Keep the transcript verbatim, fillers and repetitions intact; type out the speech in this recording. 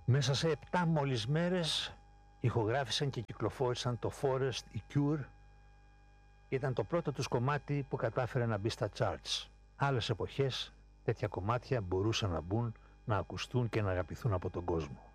Μέσα σε επτά μόλις μέρες ηχογράφησαν και κυκλοφόρησαν το Forest, η Cure. Ήταν το πρώτο τους κομμάτι που κατάφερε να μπει στα charts. Άλλες εποχές τέτοια κομμάτια μπορούσαν να μπουν, να ακουστούν και να αγαπηθούν από τον κόσμο.